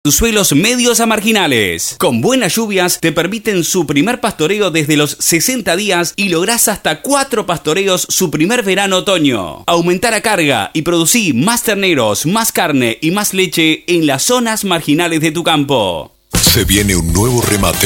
Tus suelos medios a marginales. Con buenas lluvias te permiten su primer pastoreo desde los 60 días y lográs hasta 4 pastoreos su primer verano-otoño. Aumentar a carga y producir más terneros, más carne y más leche en las zonas marginales de tu campo. Se viene un nuevo remate.